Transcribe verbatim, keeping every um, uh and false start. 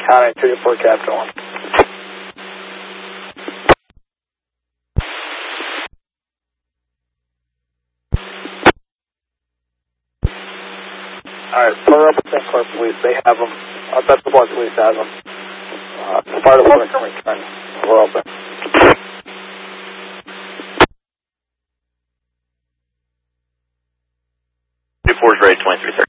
County two four Capital one. Alright, fire up with Saint Clair Police. They have them. Uh, Best of Luck Police has them. Uh, the fire department can return. We're open. two four is ready, twenty-three thirty.